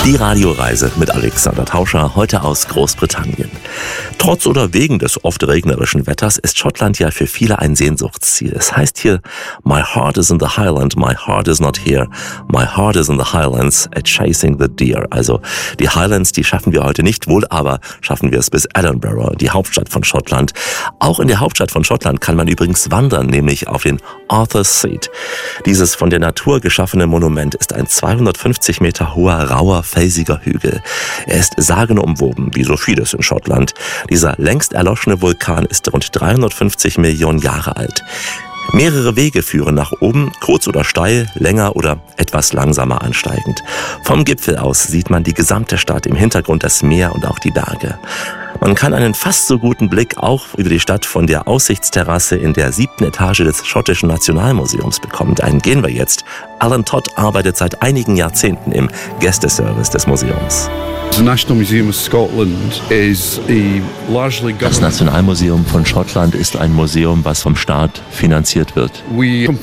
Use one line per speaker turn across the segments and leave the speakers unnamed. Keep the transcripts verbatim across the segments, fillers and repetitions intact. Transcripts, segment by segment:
Die Radioreise mit Alexander Tauscher, heute aus Großbritannien. Trotz oder wegen des oft regnerischen Wetters ist Schottland ja für viele ein Sehnsuchtsziel. Es heißt hier, My heart is in the Highland, my heart is not here. My heart is in the Highlands, at chasing the deer. Also die Highlands, die schaffen wir heute nicht, wohl aber schaffen wir es bis Edinburgh, die Hauptstadt von Schottland. Auch in der Hauptstadt von Schottland kann man übrigens wandern, nämlich auf den Arthur's Seat. Dieses von der Natur geschaffene Monument ist ein zweihundertfünfzig Meter hoher, rauer, felsiger Hügel. Er ist sagenumwoben, wie so vieles in Schottland. Dieser längst erloschene Vulkan ist rund dreihundertfünfzig Millionen Jahre alt. Mehrere Wege führen nach oben, kurz oder steil, länger oder etwas langsamer ansteigend. Vom Gipfel aus sieht man die gesamte Stadt, im Hintergrund das Meer und auch die Berge. Man kann einen fast so guten Blick auch über die Stadt von der Aussichtsterrasse in der siebten Etage des schottischen Nationalmuseums bekommen. Dahin gehen wir jetzt. Alan Todd arbeitet seit einigen Jahrzehnten im Gästeservice des Museums.
Das Nationalmuseum von Schottland ist ein Museum, was vom Staat finanziert wird. Wir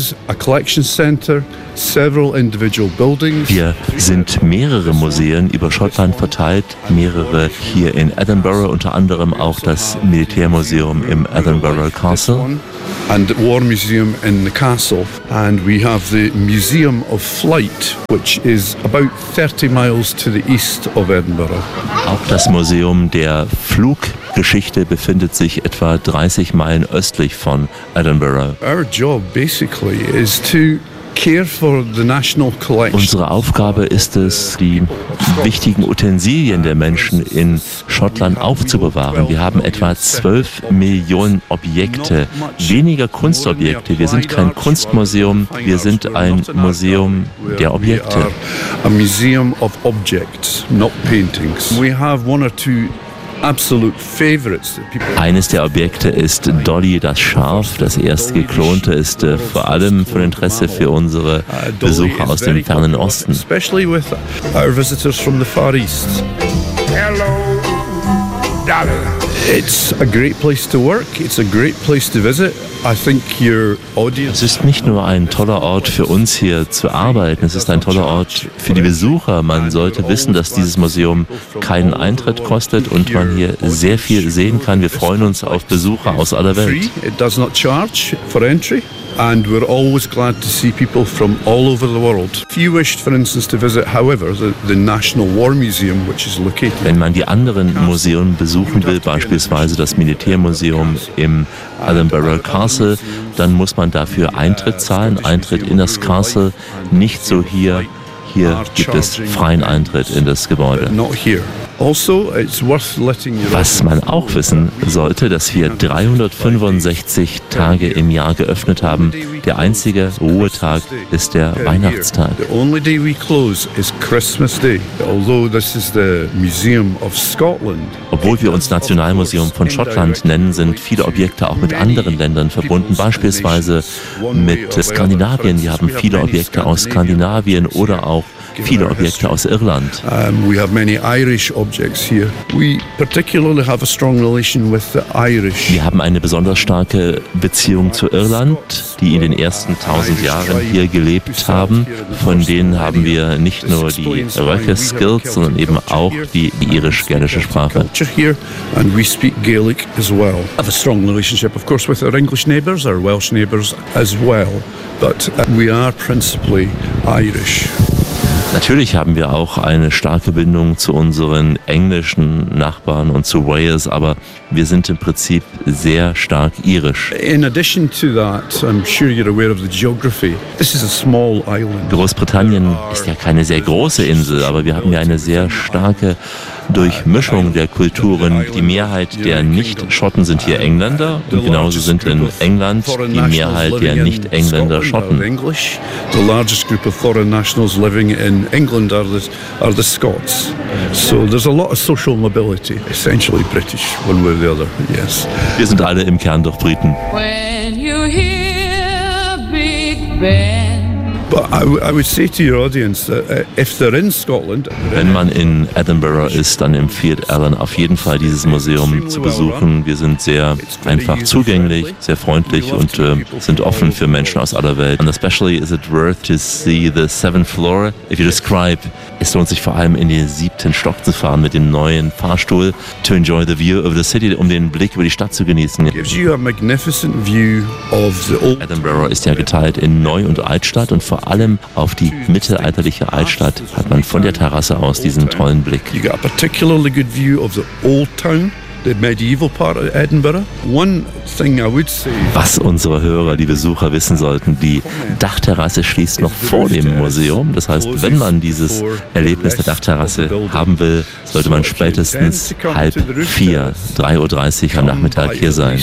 sind mehrere Museen über Schottland verteilt, mehrere hier in Edinburgh, unter anderem auch das Militärmuseum im Edinburgh Castle.
And the War Museum in the castle, and we have the Museum of Flight, which is about thirty miles to the east of Edinburgh.
Auch das Museum der Fluggeschichte befindet sich etwa dreißig Meilen östlich von Edinburgh.
Our job basically is to care for the national collection.
Unsere Aufgabe ist es, die wichtigen Utensilien der Menschen in Schottland aufzubewahren. Wir haben etwa zwölf Millionen Objekte, weniger Kunstobjekte. Wir sind kein Kunstmuseum, wir sind ein Museum der Objekte.
A museum of objects, not paintings. We have one or two absolute favorites.
Eines der Objekte ist Dolly das Schaf. Das erste geklonte ist äh, vor allem von Interesse für unsere Besucher aus dem fernen Osten.
Especially with our visitors from the Far East. Hello, Dolly. It's a great place to work. It's a great place to visit. I think your audience.
Es ist nicht nur ein toller Ort für uns hier zu arbeiten, es ist ein toller Ort für die Besucher. Man sollte wissen, dass dieses Museum keinen Eintritt kostet und man hier sehr viel sehen kann. Wir freuen uns auf Besucher aus aller Welt.
It does not charge for entry. And we're always glad to see people from all over the world. If you wished, for instance, to visit, however, the, the National War Museum, which is located.
Wenn man die anderen Museen besuchen will, beispielsweise das Militärmuseum im Edinburgh Castle, dann muss man dafür Eintritt zahlen, Eintritt in das Castle, nicht so hier. Hier gibt es freien Eintritt in das Gebäude. Was man auch wissen sollte, dass wir dreihundertfünfundsechzig Tage im Jahr geöffnet haben. Der einzige Ruhetag ist der Weihnachtstag. Obwohl wir uns Nationalmuseum von Schottland nennen, sind viele Objekte auch mit anderen Ländern verbunden, beispielsweise mit Skandinavien. Wir haben viele Objekte aus Skandinavien oder auch viele Objekte aus Irland.
Um, we have many Irish objects here. We particularly have a strong relation with the Irish.
Wir haben eine besonders starke Beziehung zu Irland, die in den ersten tausend Jahren hier gelebt haben. Von denen haben wir nicht nur die Röcke-Skills, sondern eben auch die, die irisch-gälische Sprache.
And we speak Gaelic as well. I have a strong relationship, of course, with our English neighbours, our Welsh neighbours as well. But uh, we are principally Irish.
Natürlich haben wir auch eine starke Bindung zu unseren englischen Nachbarn und zu Wales, aber wir sind im Prinzip sehr stark irisch.
In addition to that, I'm sure you're aware of the geography. This is a small island.
Großbritannien ist ja keine sehr große Insel, aber wir haben ja eine sehr starke Durchmischung der Kulturen. Die Mehrheit der Nicht-Schotten sind hier Engländer und genauso sind in England die Mehrheit der Nicht-Engländer Schotten.
The largest group of foreign nationals living in England are the, are the Scots. So there's a lot of social mobility, essentially British, one way or the other, yes.
Wir sind alle im Kern doch Briten.
When you hear Big Ben
But I, I would say to your audience that uh, if they're in Scotland,
wenn man in Edinburgh ist, dann empfiehlt Alan auf jeden Fall dieses Museum zu besuchen. Wir sind sehr einfach zugänglich, sehr freundlich und äh, sind offen für Menschen aus aller Welt. And especially is it worth to see the seventh floor. If you describe, es lohnt sich vor allem in den siebten Stock zu fahren mit dem neuen Fahrstuhl, to enjoy the view of the city, um den Blick über die Stadt zu genießen.
Gives you a magnificent view of the old.
Edinburgh ist ja geteilt in Neu- und Altstadt und vor allem auf die mittelalterliche Altstadt hat man von der Terrasse aus diesen tollen Blick.
You got a particularly good view of the old town, the medieval part of Edinburgh. One thing I would say.
Was unsere Hörer, die Besucher wissen sollten, die Dachterrasse schließt noch vor dem Museum. Das heißt, wenn man dieses Erlebnis der Dachterrasse haben will, sollte man spätestens halb vier, drei Uhr dreißig am Nachmittag hier sein.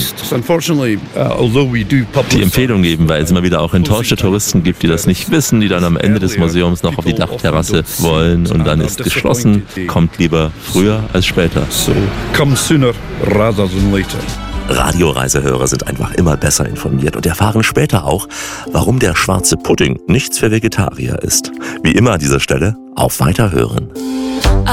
Die Empfehlung geben, weil es immer wieder auch enttäuschte Touristen gibt, die das nicht wissen, die dann am Ende des Museums noch auf die Dachterrasse wollen und dann ist geschlossen. Kommt lieber früher als später.
So come sooner rather than later.
Radioreisehörer sind einfach immer besser informiert und erfahren später auch, warum der schwarze Pudding nichts für Vegetarier ist. Wie immer an dieser Stelle, auf Weiterhören.